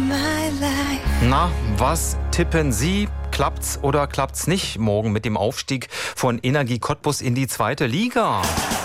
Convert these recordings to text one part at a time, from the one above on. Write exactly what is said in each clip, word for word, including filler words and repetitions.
Na, was tippen Sie? Klappt's oder klappt's nicht morgen mit dem Aufstieg von Energie Cottbus in die zweite Liga?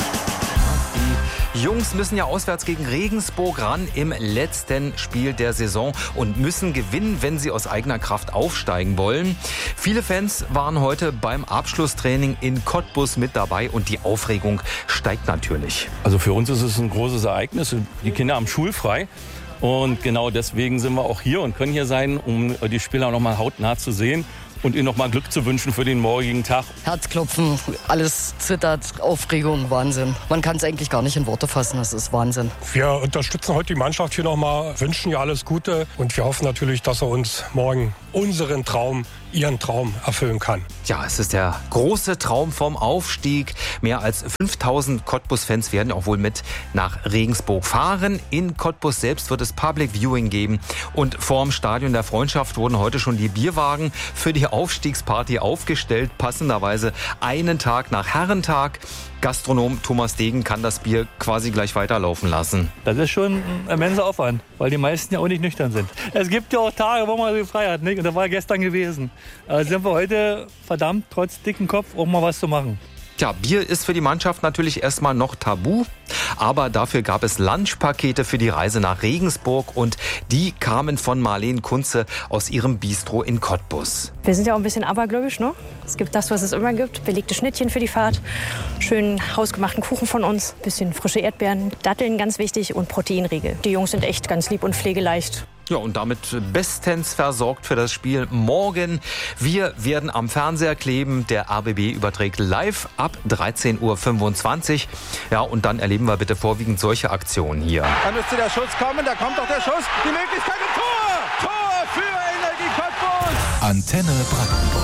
Die Jungs müssen ja auswärts gegen Regensburg ran im letzten Spiel der Saison und müssen gewinnen, wenn sie aus eigener Kraft aufsteigen wollen. Viele Fans waren heute beim Abschlusstraining in Cottbus mit dabei und die Aufregung steigt natürlich. Also für uns ist es ein großes Ereignis. Die Kinder haben schulfrei. Und genau deswegen sind wir auch hier und können hier sein, um die Spieler noch mal hautnah zu sehen und ihnen noch mal Glück zu wünschen für den morgigen Tag. Herzklopfen, alles zittert, Aufregung, Wahnsinn. Man kann es eigentlich gar nicht in Worte fassen, das ist Wahnsinn. Wir unterstützen heute die Mannschaft hier noch mal, wünschen ihr alles Gute und wir hoffen natürlich, dass er uns morgen unseren Traum, ihren Traum erfüllen kann. Ja, es ist der große Traum vom Aufstieg. Mehr als fünftausend Cottbus-Fans werden auch wohl mit nach Regensburg fahren. In Cottbus selbst wird es Public Viewing geben. Und vorm Stadion der Freundschaft wurden heute schon die Bierwagen für die Aufstiegsparty aufgestellt. Passenderweise einen Tag nach Herrentag. Gastronom Thomas Degen kann das Bier quasi gleich weiterlaufen lassen. Das ist schon ein immenser Aufwand, weil die meisten ja auch nicht nüchtern sind. Es gibt ja auch Tage, wo man frei hat, nicht? Und das war gestern gewesen. Also sind wir heute verdammt, trotz dicken Kopf, auch mal was zu machen. Tja, Bier ist für die Mannschaft natürlich erstmal noch tabu, aber dafür gab es Lunchpakete für die Reise nach Regensburg und die kamen von Marlene Kunze aus ihrem Bistro in Cottbus. Wir sind ja auch ein bisschen abergläubisch, ne? Es gibt das, was es immer gibt, belegte Schnittchen für die Fahrt, schönen hausgemachten Kuchen von uns, bisschen frische Erdbeeren, Datteln ganz wichtig und Proteinriegel. Die Jungs sind echt ganz lieb und pflegeleicht. Ja, und damit bestens versorgt für das Spiel morgen. Wir werden am Fernseher kleben. Der R B B überträgt live ab dreizehn Uhr fünfundzwanzig. Ja, und dann erleben wir bitte vorwiegend solche Aktionen hier. Da müsste der Schuss kommen, da kommt doch der Schuss. Die Möglichkeit im Tor! Tor für Energie Cottbus! Antenne Brandenburg.